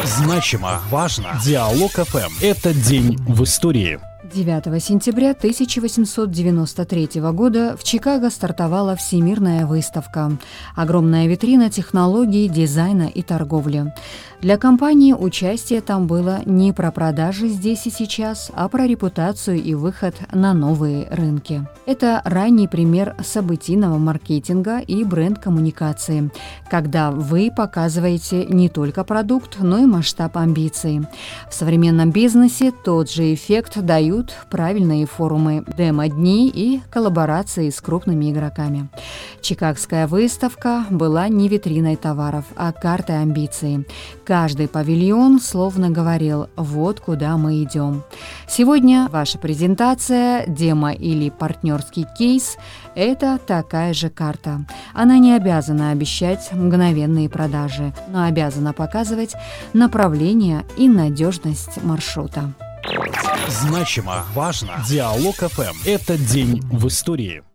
Значимо, важно. Диалог ФМ. Этот день в истории. 9 сентября 1893 года в Чикаго стартовала Всемирная выставка. Огромная витрина технологий, дизайна и торговли. Для компании участие там было не про продажи здесь и сейчас, а про репутацию и выход на новые рынки. Это ранний пример событийного маркетинга и бренд-коммуникации, когда вы показываете не только продукт, но и масштаб амбиций. В современном бизнесе тот же эффект дают правильные форумы, демо-дни и коллаборации с крупными игроками. Чикагская выставка была не витриной товаров, а картой амбиций. Каждый павильон словно говорил: вот куда мы идем. Сегодня ваша презентация, демо или партнерский кейс – это такая же карта. Она не обязана обещать мгновенные продажи, но обязана показывать направление и надежность маршрута. Значимо, важно. Диалог ФМ. Этот день в истории.